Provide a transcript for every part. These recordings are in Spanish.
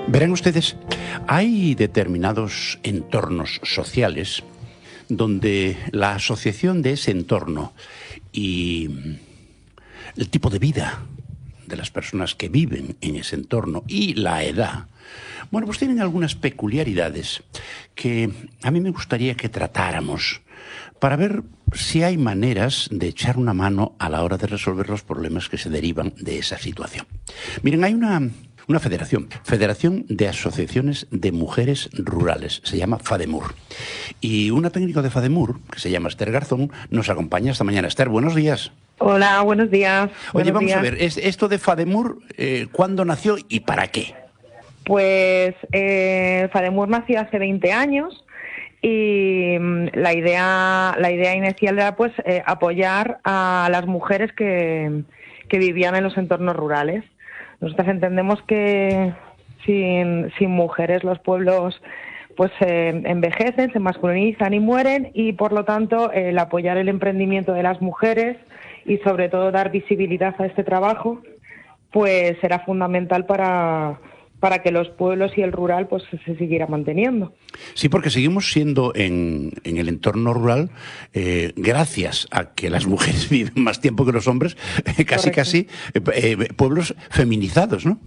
Verán ustedes, hay determinados entornos sociales donde la asociación de ese entorno y el tipo de vida de las personas que viven en ese entorno y la edad, bueno, pues tienen algunas peculiaridades que a mí me gustaría que tratáramos para ver si hay maneras de echar una mano a la hora de resolver los problemas que se derivan de esa situación. Miren, hay una Federación de Asociaciones de Mujeres Rurales, se llama FADEMUR. Y una técnico de FADEMUR, que se llama Esther Garzón, nos acompaña esta mañana. Esther, buenos días. Hola, buenos días. Oye, vamos a ver, esto de FADEMUR, ¿cuándo nació y para qué? Pues FADEMUR nació hace 20 años y la idea inicial era pues apoyar a las mujeres que vivían en los entornos rurales. Nosotros entendemos que sin mujeres los pueblos pues envejecen, se masculinizan y mueren, y por lo tanto el apoyar el emprendimiento de las mujeres y sobre todo dar visibilidad a este trabajo pues será fundamental para que los pueblos y el rural pues se siguiera manteniendo. Sí, porque seguimos siendo en el entorno rural, gracias a que las mujeres viven más tiempo que los hombres, casi pueblos feminizados, ¿no?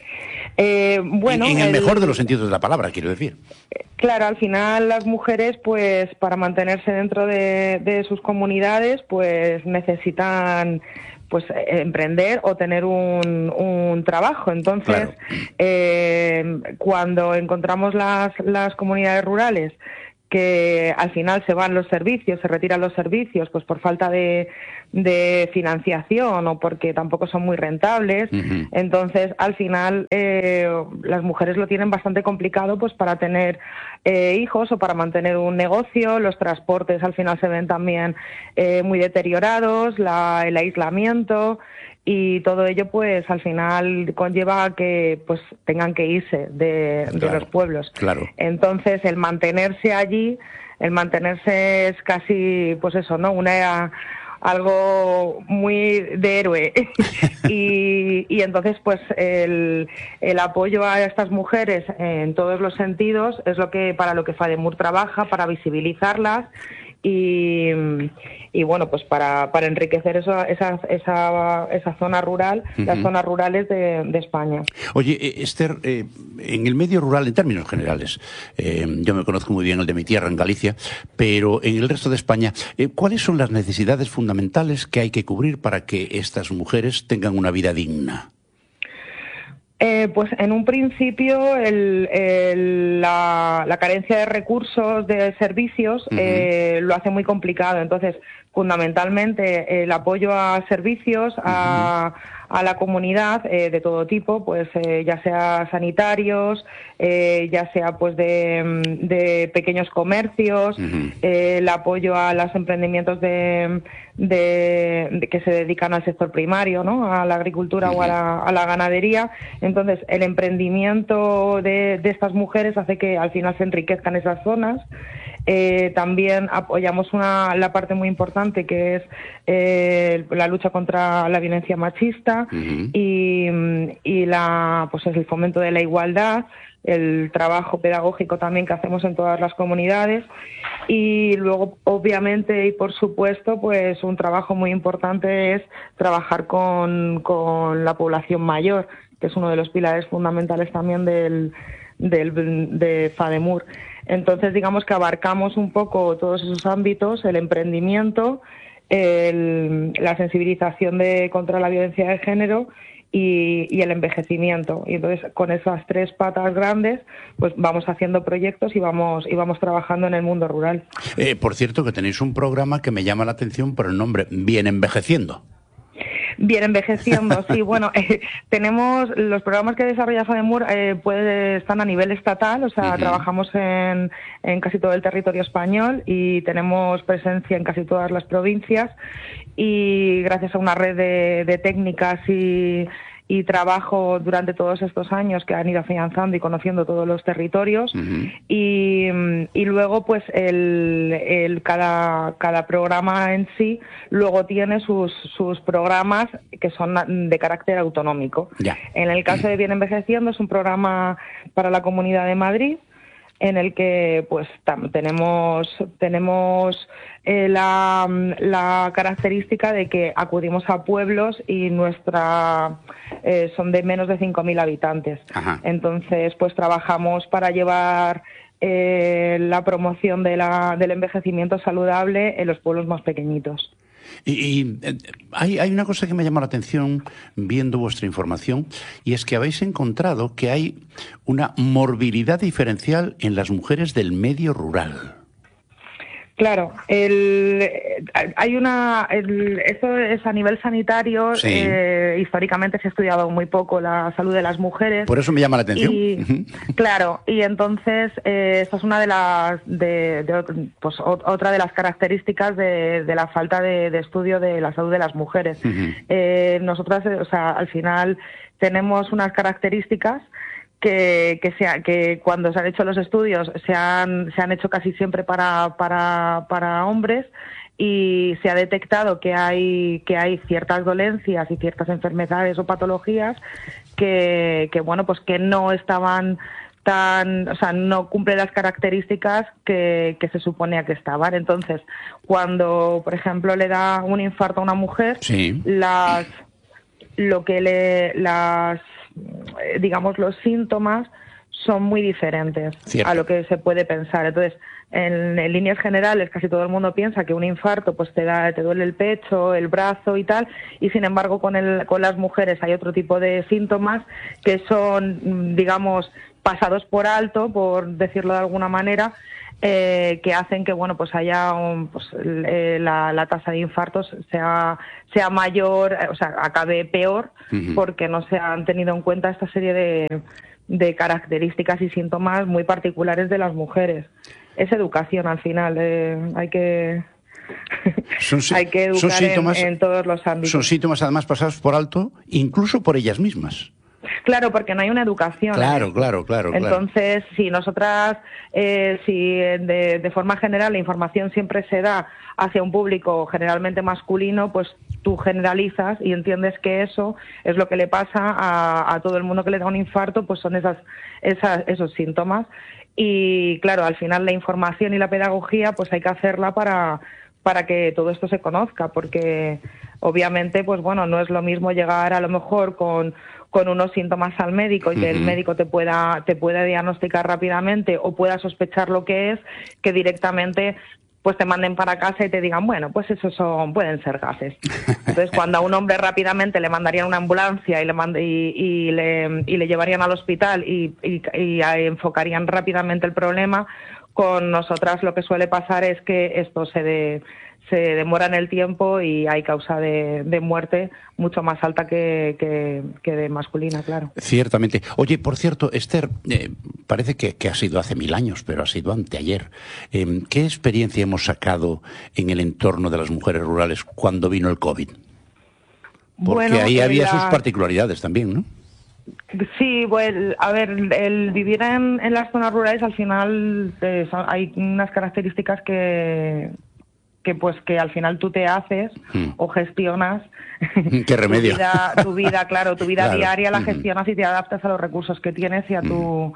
Bueno, en el mejor de los sentidos de la palabra, quiero decir. Claro, al final las mujeres, pues para mantenerse dentro de sus comunidades, pues necesitan pues emprender o tener un trabajo. Entonces, claro, cuando encontramos las comunidades rurales que al final se van los servicios, se retiran los servicios, pues por falta de financiación o porque tampoco son muy rentables. Uh-huh. Entonces, al final, las mujeres lo tienen bastante complicado pues para tener hijos o para mantener un negocio. Los transportes al final se ven también muy deteriorados, el aislamiento, y todo ello pues al final conlleva a que pues tengan que irse de los pueblos. Claro. Entonces el mantenerse allí, es casi pues eso, ¿no? Algo muy de héroe. y entonces pues el apoyo a estas mujeres en todos los sentidos es para lo que FADEMUR trabaja, para visibilizarlas y bueno, pues para enriquecer esa zona rural, uh-huh, las zonas rurales de España. Oye, Esther, en el medio rural, en términos generales, yo me conozco muy bien el de mi tierra, en Galicia, pero en el resto de España, ¿cuáles son las necesidades fundamentales que hay que cubrir para que estas mujeres tengan una vida digna? Pues en un principio la carencia de recursos, de servicios, uh-huh, lo hace muy complicado. Entonces, fundamentalmente el apoyo a servicios, uh-huh, a la comunidad de todo tipo, pues ya sea sanitarios, ya sea pues de pequeños comercios, uh-huh, el apoyo a los emprendimientos de que se dedican al sector primario, ¿no? A la agricultura, uh-huh, o a la ganadería. Entonces, el emprendimiento de estas mujeres hace que al final se enriquezcan esas zonas. También apoyamos la parte muy importante que es la lucha contra la violencia machista, uh-huh, y pues es el fomento de la igualdad, el trabajo pedagógico también que hacemos en todas las comunidades, y luego obviamente y por supuesto pues un trabajo muy importante es trabajar con la población mayor, que es uno de los pilares fundamentales también de FADEMUR. Entonces, digamos que abarcamos un poco todos esos ámbitos: el emprendimiento, la sensibilización contra la violencia de género y el envejecimiento. Y entonces, con esas tres patas grandes, pues vamos haciendo proyectos y vamos trabajando en el mundo rural. Por cierto, que tenéis un programa que me llama la atención por el nombre, Bien Envejeciendo. Bien envejeciendo, sí. Bueno, tenemos los programas que desarrolla FADEMUR están a nivel estatal, o sea, uh-huh, trabajamos en casi todo el territorio español y tenemos presencia en casi todas las provincias, y gracias a una red de técnicas y y trabajo durante todos estos años que han ido afianzando y conociendo todos los territorios. Y luego pues cada programa en sí luego tiene sus programas que son de carácter autonómico. En el caso de Bien Envejeciendo es un programa para la Comunidad de Madrid, en el que pues tenemos la característica de que acudimos a pueblos y son de menos de 5.000 habitantes. Ajá. Entonces pues trabajamos para llevar la promoción del envejecimiento saludable en los pueblos más pequeñitos. Y hay una cosa que me llama la atención viendo vuestra información, y es que habéis encontrado que hay una morbilidad diferencial en las mujeres del medio rural. Claro, esto es a nivel sanitario. Sí. Históricamente se ha estudiado muy poco la salud de las mujeres. Por eso me llama la atención. Claro, y entonces esta es una otra de las características de la falta de estudio de la salud de las mujeres. Nosotras, al final tenemos unas características que cuando se han hecho los estudios se han hecho casi siempre para hombres, y se ha detectado que hay ciertas dolencias y ciertas enfermedades o patologías que no estaban no cumplen las características que se suponía que estaban. Entonces, cuando, por ejemplo, le da un infarto a una mujer, sí, los síntomas son muy diferentes. Cierto. A lo que se puede pensar. Entonces, en líneas generales, casi todo el mundo piensa que un infarto pues te duele el pecho, el brazo y tal, y sin embargo con las mujeres hay otro tipo de síntomas que son, pasados por alto, por decirlo de alguna manera, que hacen que haya la tasa de infartos sea mayor, acabe peor, porque no se han tenido en cuenta esta serie de características y síntomas muy particulares de las mujeres. Es educación al final, hay que educar en todos los ámbitos. Son síntomas además pasados por alto, incluso por ellas mismas. Claro, porque no hay una educación. Claro. Entonces, si nosotras, de forma general la información siempre se da hacia un público generalmente masculino, pues tú generalizas y entiendes que eso es lo que le pasa a todo el mundo que le da un infarto, pues son esos síntomas. Y claro, al final la información y la pedagogía pues hay que hacerla para que todo esto se conozca, porque obviamente pues no es lo mismo llegar a lo mejor con unos síntomas al médico y que el médico te pueda diagnosticar rápidamente o pueda sospechar lo que es, que directamente pues te manden para casa y te digan, pues esos pueden ser gases. Entonces, cuando a un hombre rápidamente le mandarían una ambulancia y le llevarían al hospital y enfocarían rápidamente el problema, con nosotras lo que suele pasar es que esto se demora en el tiempo y hay causa de muerte mucho más alta que de masculina, claro. Ciertamente. Oye, por cierto, Esther, parece que ha sido hace 1000 años, pero ha sido anteayer. ¿Qué experiencia hemos sacado en el entorno de las mujeres rurales cuando vino el COVID? Porque ahí había sus particularidades también, ¿no? Sí, el vivir en las zonas rurales al final hay unas características que al final tú te haces o gestionas. ¿Qué remedio? Tu vida claro, diaria la gestionas y te adaptas a los recursos que tienes y a tu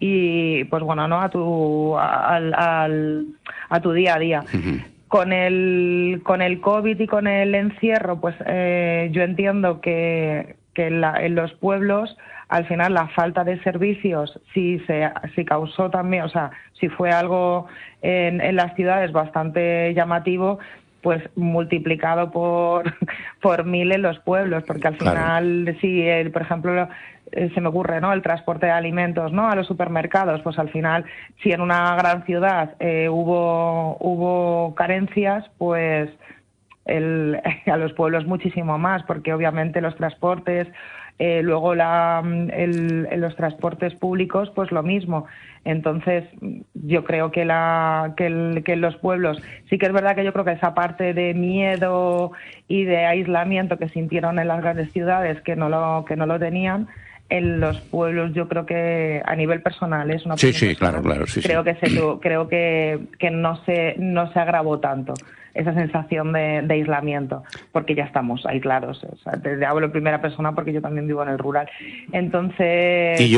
a tu día a día. Con el COVID y con el encierro, pues yo entiendo que en los pueblos al final la falta de servicios sí causó también, si fue algo en las ciudades bastante llamativo, pues multiplicado por 1000 en los pueblos, porque al final, por ejemplo, se me ocurre, ¿no?, el transporte de alimentos, ¿no?, a los supermercados, pues al final, si en una gran ciudad hubo carencias, pues a los pueblos muchísimo más, porque obviamente los transportes Luego en los transportes públicos, pues lo mismo. Entonces, yo creo que en los pueblos, sí que es verdad que yo creo que esa parte de miedo y de aislamiento que sintieron en las grandes ciudades, que no lo tenían, en los pueblos yo creo que a nivel personal es una opinión personal, claro, sí, creo que no se agravó tanto esa sensación de aislamiento, porque ya estamos aislados. O sea, te hablo en primera persona porque yo también vivo en el rural. Entonces, y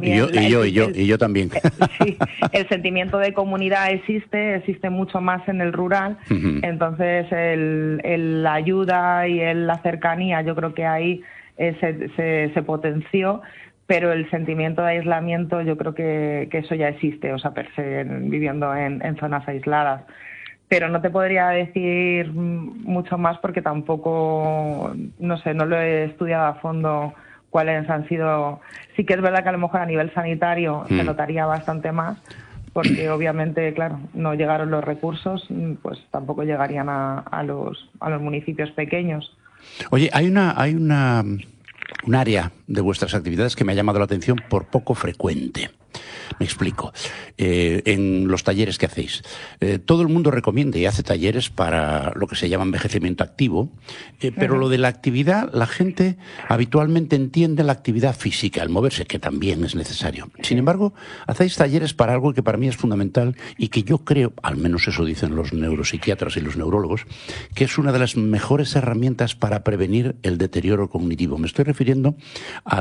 yo también. Sí, el sentimiento de comunidad existe mucho más en el rural. Entonces, la ayuda y la cercanía, yo creo que ahí se potenció, pero el sentimiento de aislamiento yo creo que eso ya existe, o sea, per se, viviendo en zonas aisladas. Pero no te podría decir mucho más porque tampoco, no sé, no lo he estudiado a fondo cuáles han sido. Sí que es verdad que a lo mejor a nivel sanitario se notaría bastante más, porque obviamente, claro, no llegaron los recursos, pues tampoco llegarían a los municipios pequeños. Oye, hay un área de vuestras actividades que me ha llamado la atención por poco frecuente. Me explico. En los talleres que hacéis, todo el mundo recomienda y hace talleres para lo que se llama envejecimiento activo, pero lo de la actividad, la gente habitualmente entiende la actividad física, el moverse, que también es necesario. Sin embargo, hacéis talleres para algo que para mí es fundamental y que yo creo, al menos eso dicen los neuropsiquiatras y los neurólogos, que es una de las mejores herramientas para prevenir el deterioro cognitivo. Me estoy refiriendo a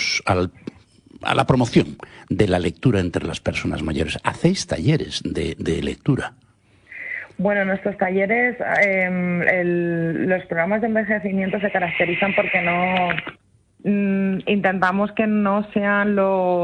la promoción de la lectura entre las personas mayores. ¿Hacéis talleres de lectura? Bueno, nuestros talleres, los programas de envejecimiento se caracterizan porque intentamos que no sean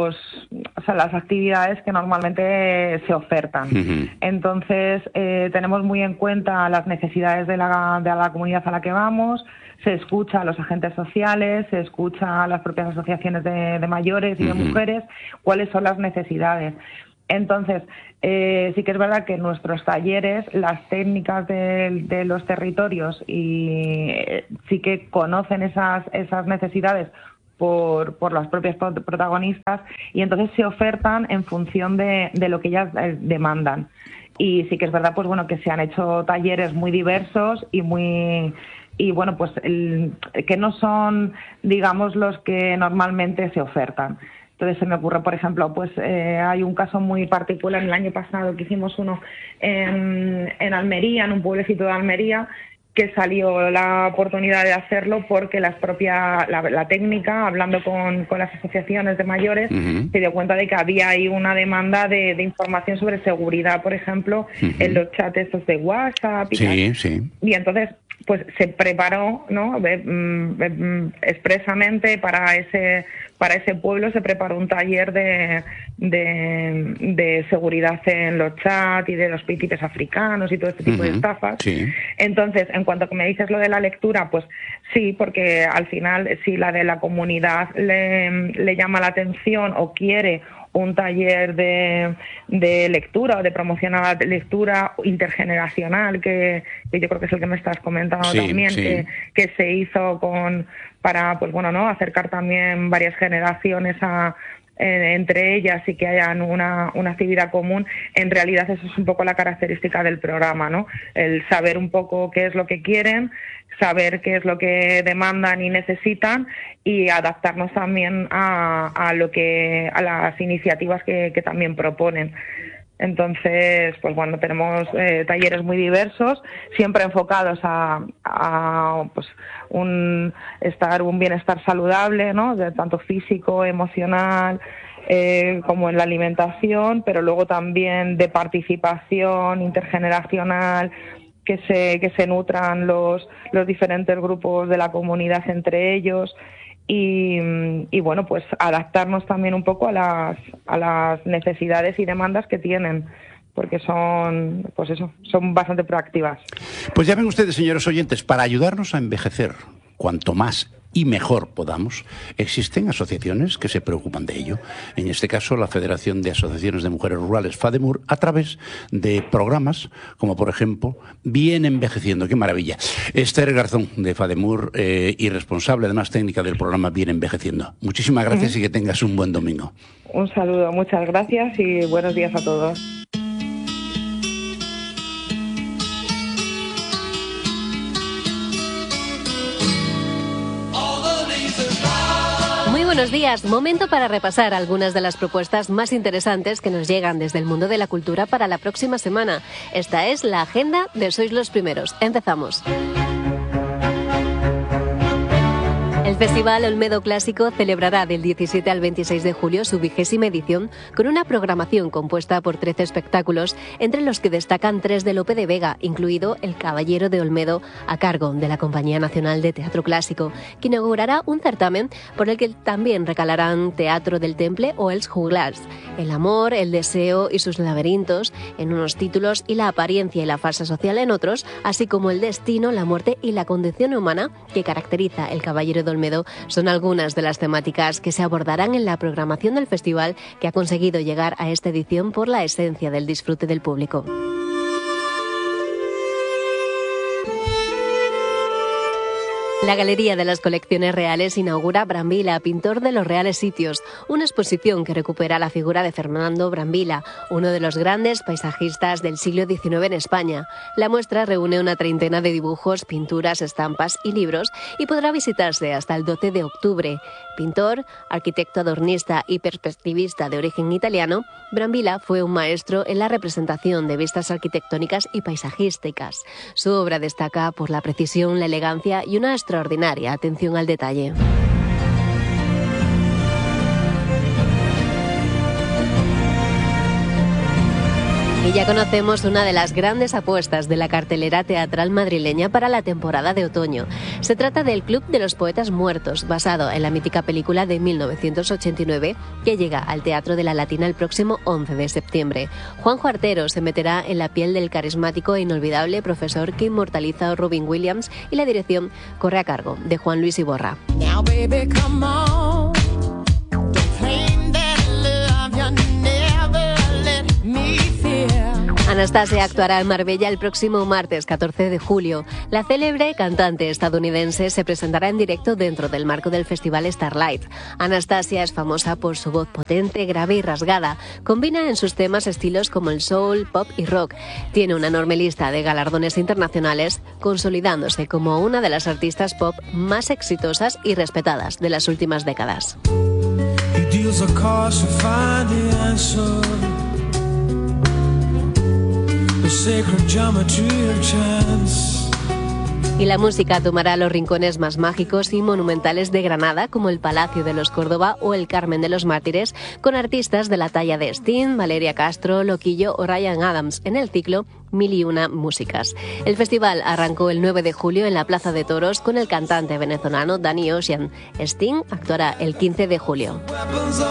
las actividades que normalmente se ofertan. Entonces, tenemos muy en cuenta las necesidades de la comunidad a la que vamos. Se escucha a los agentes sociales, se escucha a las propias asociaciones de mayores y de mujeres, cuáles son las necesidades. Entonces, sí que es verdad que en nuestros talleres las técnicas de los territorios sí que conocen esas necesidades por las propias protagonistas, y entonces se ofertan en función de lo que ellas demandan. Y sí que es verdad, pues bueno, que se han hecho talleres muy diversos y bueno, pues que no son, digamos, los que normalmente se ofertan. Entonces se me ocurre, por ejemplo, pues hay un caso muy particular el año pasado que hicimos uno en Almería, en un pueblecito de Almería, que salió la oportunidad de hacerlo porque la técnica, hablando con las asociaciones de mayores, se dio cuenta de que había ahí una demanda de información sobre seguridad, por ejemplo, en los chats estos de WhatsApp y tal. Sí. Y entonces pues se preparó, ¿no? Expresamente para ese pueblo se preparó un taller de seguridad en los chats y de los príncipes africanos y todo este tipo de estafas. Sí. Entonces, en cuanto a que me dices lo de la lectura, pues sí, porque al final si la de la comunidad le llama la atención o quiere un taller de lectura o de promoción a la lectura intergeneracional, que yo creo que es el que me estás comentando también, que se hizo para pues bueno, ¿no?, acercar también varias generaciones entre ellas y que hayan una actividad común. En realidad eso es un poco la característica del programa, ¿no? El saber un poco qué es lo que quieren, saber qué es lo que demandan y necesitan y adaptarnos también a las iniciativas que también proponen. Entonces, pues bueno, tenemos talleres muy diversos, siempre enfocados a pues un bienestar saludable, ¿no?, de tanto físico, emocional, como en la alimentación, pero luego también de participación intergeneracional, que se nutran los diferentes grupos de la comunidad entre ellos. Y bueno, pues adaptarnos también un poco a las necesidades y demandas que tienen, porque son bastante proactivas. Pues ya ven ustedes, señores oyentes, para ayudarnos a envejecer cuanto más y mejor podamos, existen asociaciones que se preocupan de ello. En este caso, la Federación de Asociaciones de Mujeres Rurales, FADEMUR, a través de programas como, por ejemplo, Bien Envejeciendo. ¡Qué maravilla! Esther Garzón, de FADEMUR, y responsable, además, técnica del programa Bien Envejeciendo. Muchísimas gracias y que tengas un buen domingo. Un saludo, muchas gracias y buenos días a todos. Muy buenos días. Momento para repasar algunas de las propuestas más interesantes que nos llegan desde el mundo de la cultura para la próxima semana. Esta es la agenda de Sois los Primeros. Empezamos. El Festival Olmedo Clásico celebrará del 17 al 26 de julio su 20ª edición con una programación compuesta por 13 espectáculos, entre los que destacan 3 de Lope de Vega, incluido El Caballero de Olmedo, a cargo de la Compañía Nacional de Teatro Clásico, que inaugurará un certamen por el que también recalarán Teatro del Temple o Els Juglars, El amor, el deseo y sus laberintos en unos títulos y la apariencia y la farsa social en otros, así como el destino, la muerte y la condición humana que caracteriza El Caballero de Olmedo, son algunas de las temáticas que se abordarán en la programación del festival, que ha conseguido llegar a esta edición por la esencia del disfrute del público. La Galería de las Colecciones Reales inaugura Brambila, pintor de los reales sitios, una exposición que recupera la figura de Fernando Brambila, uno de los grandes paisajistas del siglo XIX en España. La muestra reúne una treintena de dibujos, pinturas, estampas y libros y podrá visitarse hasta el 12 de octubre. Pintor, arquitecto adornista y perspectivista de origen italiano, Brambila fue un maestro en la representación de vistas arquitectónicas y paisajísticas. Su obra destaca por la precisión, la elegancia y una extraordinaria atención al detalle. Y ya conocemos una de las grandes apuestas de la cartelera teatral madrileña para la temporada de otoño. Se trata del Club de los Poetas Muertos, basado en la mítica película de 1989, que llega al Teatro de la Latina el próximo 11 de septiembre. Juanjo Artero se meterá en la piel del carismático e inolvidable profesor que inmortaliza a Robin Williams, y la dirección corre a cargo de Juan Luis Iborra. Now, baby, come on. Don't claim that love you never let me feel. Anastasia actuará en Marbella el próximo martes 14 de julio. La célebre cantante estadounidense se presentará en directo dentro del marco del festival Starlight. Anastasia es famosa por su voz potente, grave y rasgada. Combina en sus temas estilos como el soul, pop y rock. Tiene una enorme lista de galardones internacionales, consolidándose como una de las artistas pop más exitosas y respetadas de las últimas décadas. Y la música tomará los rincones más mágicos y monumentales de Granada, como el Palacio de los Córdoba o el Carmen de los Mártires, con artistas de la talla de Sting, Valeria Castro, Loquillo o Ryan Adams, en el ciclo 1001 Músicas. El festival arrancó el 9 de julio en la Plaza de Toros con el cantante venezolano Danny Ocean. Sting actuará el 15 de julio.